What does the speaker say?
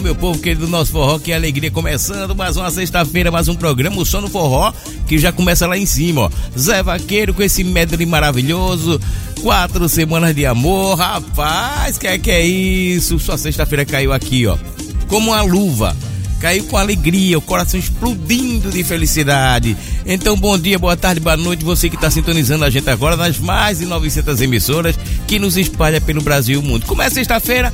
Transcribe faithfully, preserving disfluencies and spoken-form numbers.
Meu povo querido do nosso forró, que alegria, começando mais uma sexta-feira, mais um programa, o Som no Forró, que já começa lá em cima, ó. Zé Vaqueiro com esse medley maravilhoso, quatro semanas de amor, rapaz, que é que é isso? Sua sexta-feira caiu aqui, ó, como uma luva, caiu com alegria, o coração explodindo de felicidade. Então, bom dia, boa tarde, boa noite, você que está sintonizando a gente agora nas mais de novecentas emissoras que nos espalha pelo Brasil e o mundo. Começa sexta-feira,